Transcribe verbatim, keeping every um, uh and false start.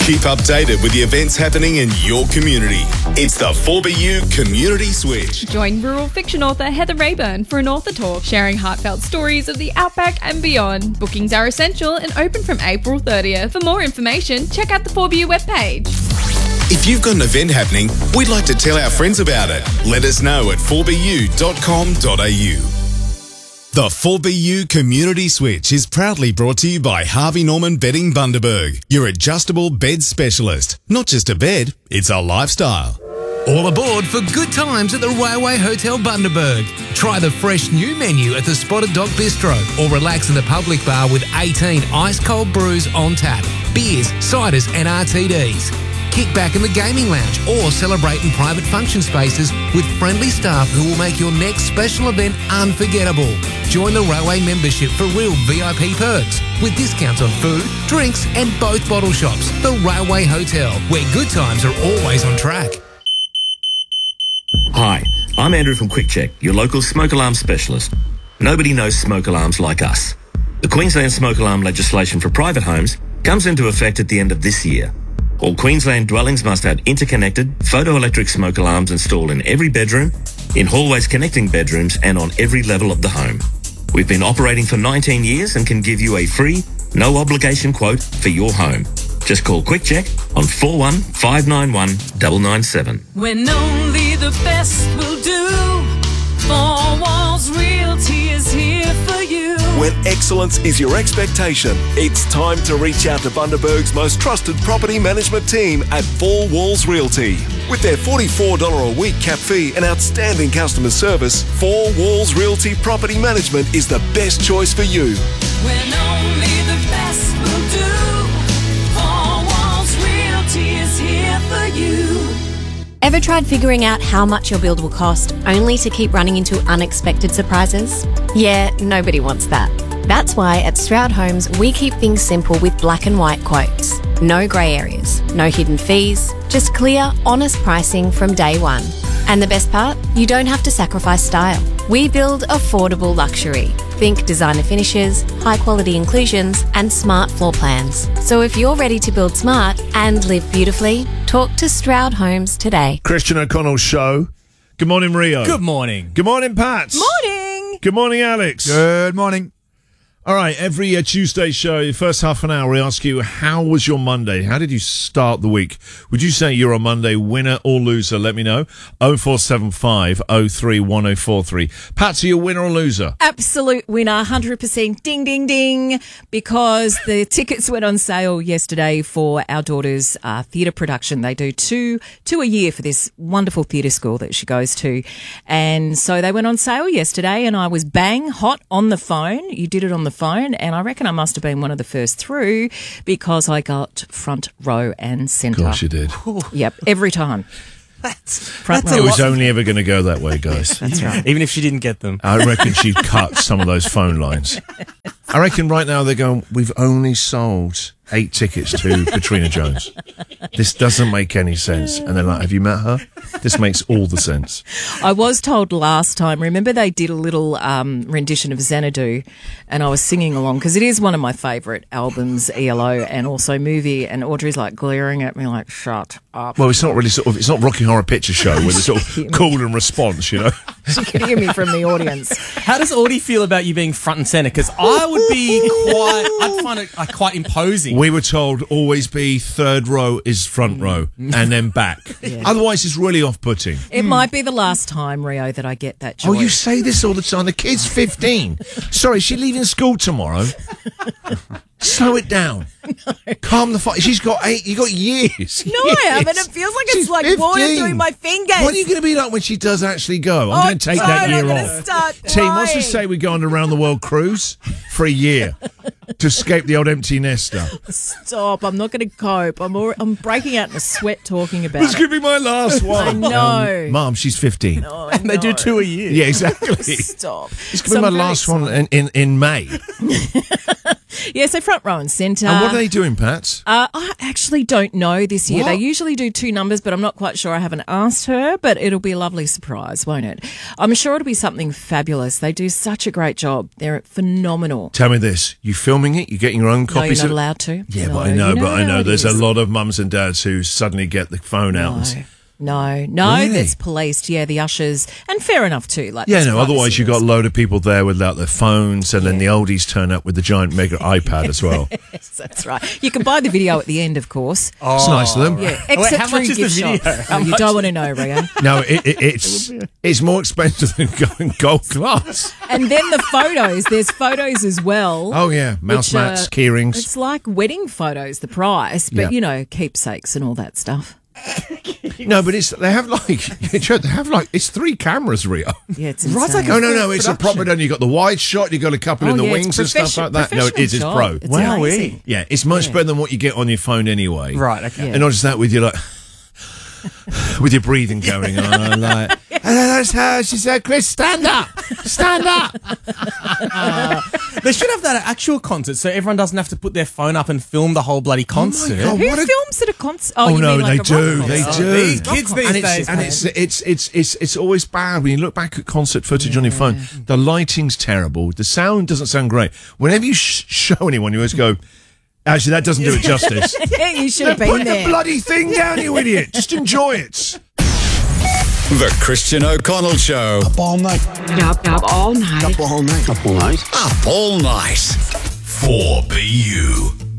Keep updated with the events happening in your community. It's the four B U Community Switch. Join rural fiction author Heather Rayburn for an author talk, sharing heartfelt stories of the outback and beyond. Bookings are essential and open from April thirtieth. For more information, check out the four B U webpage. If you've got an event happening, we'd like to tell our friends about it. Let us know at four b u dot com dot a u. The four B U Community Switch is proudly brought to you by Harvey Norman Bedding Bundaberg, your adjustable bed specialist. Not just a bed, it's a lifestyle. All aboard for good times at the Railway Hotel Bundaberg. Try the fresh new menu at the Spotted Dog Bistro or relax in the public bar with eighteen ice-cold brews on tap, beers, ciders and R T Ds. Kick back in the gaming lounge or celebrate in private function spaces with friendly staff who will make your next special event unforgettable. Join the Railway membership for real V I P perks with discounts on food, drinks and both bottle shops. The Railway Hotel, where good times are always on track. Hi, I'm Andrew from Quick Check, your local smoke alarm specialist. Nobody knows smoke alarms like us. The Queensland smoke alarm legislation for private homes comes into effect at the end of this year. All Queensland dwellings must have interconnected photoelectric smoke alarms installed in every bedroom, in hallways connecting bedrooms and on every level of the home. We've been operating for nineteen years and can give you a free, no obligation quote for your home. Just call Quick Check on four one five nine one nine nine seven. When only the best will do, Four Walls Realty is here for you. When excellence is your expectation, it's time to reach out to Bundaberg's most trusted property management team at Four Walls Realty. With their forty-four dollars a week cap fee and outstanding customer service, Four Walls Realty Property Management is the best choice for you. When only the best will do, Four Walls Realty is here for you. Ever tried figuring out how much your build will cost only to keep running into unexpected surprises? Yeah, nobody wants that. That's why at Stroud Homes we keep things simple with black and white quotes. No grey areas, no hidden fees, just clear, honest pricing from day one. And the best part? You don't have to sacrifice style. We build affordable luxury. Think designer finishes, high quality inclusions and smart floor plans. So if you're ready to build smart and live beautifully, talk to Stroud Homes today. Christian O'Connell's show. Good morning, Rio. Good morning. Good morning, Pat. Morning. Good morning, Alex. Good morning. All right, every uh, Tuesday show, the first half an hour, we ask you, how was your Monday? How did you start the week? Would you say you're a Monday winner or loser? Let me know. oh four seven five oh three one oh four three. Pat, are you a winner or loser? Absolute winner, one hundred percent ding, ding, ding, because the tickets went on sale yesterday for our daughter's uh, theatre production. They do two, two a year for this wonderful theatre school that she goes to. And so they went on sale yesterday and I was bang hot on the phone. You did it on the phone, and I reckon I must have been one of the first through because I got front row and centre. Of course you did. Yep, every time. That's, front that's row. It was only ever going to go that way, guys. That's right. Even if she didn't get them. I reckon she'd cut some of those phone lines. I reckon right now they're going, we've only sold eight tickets to Katrina Jones. This doesn't make any sense. And they're like, have you met her? This makes all the sense. I was told last time, remember they did a little um, rendition of Xanadu and I was singing along because it is one of my favourite albums, E L O, and also movie, and Audrey's like glaring at me like, shut up. Well, it's not really sort of, it's not Rocky Horror Picture Show with a sort of call and response, you know? She could hear me from the audience. How does Audie feel about you being front and centre? Because I would be quite, I'd find it uh, quite imposing. We were told always be third row is front row and then back. Yeah. Otherwise, it's really off-putting. It might be the last time, Rio, that I get that joy. Oh, you say this all the time. The kid's fifteen. Sorry, is she leaving school tomorrow? Slow it down. No. Calm the fight. She's got eight. You got years. No, years. I haven't. It feels like She's it's like fifteen. water through my fingers. What are you going to be like when she does actually go? I'm oh, going to take God, that year I'm off. Start Team, what's to say we go on a round the world cruise for a year to escape the old empty nester? Stop! I'm not going to cope. I'm all, I'm breaking out in a sweat talking about This it. could be my last one. I know. Um, Mom, she's fifteen. No, and they do two a year. Yeah, exactly. Stop. This could so be my last excited. one in, in, in May. Yeah, so front row and centre. And what are they doing, Pat? Uh, I actually don't know this year. What? They usually do two numbers, but I'm not quite sure. I haven't asked her, but it'll be a lovely surprise, won't it? I'm sure it'll be something fabulous. They do such a great job. They're phenomenal. Tell me this. You film filming it. You're getting your own No, you're copies not of it. allowed to. Yeah, No, but I know, you but I how know it there's a is. lot of mums and dads who suddenly get the phone out and say, No, no, Really? that's policed. Yeah, the ushers, and fair enough too. Like, yeah, that's no, otherwise privacy you got a laws. load of people there without their phones, and then the oldies turn up with the giant mega iPad as well. Yes, that's right. You can buy the video at the end, of course. It's nice of them. Yeah, Wait, except how through much is the gift video? shop. How Oh, you much don't want to know, Rio. No, it, it, it's it's more expensive than going gold class. And then the photos. There's photos as well. Oh yeah, mouse which are- mats, key rings. It's like wedding photos, the price, but Yeah. you know, keepsakes and all that stuff. No, but it's they have like they have like it's three cameras, Rio. Yeah, it's Right, insane. like No, a no, no. full It's a production. proper done. You got the wide shot. You got a couple in Oh, the yeah, it's wings and stuff profession- like that. No, it is. It's professional pro. job. It's Wow, amazing. eh? Yeah, it's much better than what you get on your phone anyway. Right, okay. Yeah. And not just that, with your like, with your breathing going on, like, and that's how she said, "Chris, stand up, stand up." They should have that at actual concerts so everyone doesn't have to put their phone up and film the whole bloody concert. God, Who what a- films at a concert? Oh, Oh, you no, mean like they a rock do, they concert? do. These kids these and it's, days, and man. it's, it's it's it's it's always bad when you look back at concert footage on your phone. The lighting's terrible. The sound doesn't sound great. Whenever you sh- show anyone, you always go, "Actually, that doesn't do it justice." Yeah, you should have Put been the there. bloody thing down, you idiot! Just enjoy it. The Christian O'Connell Show. Up all night. Up, up all night. Up all night. Up all night. Up all night. four B U.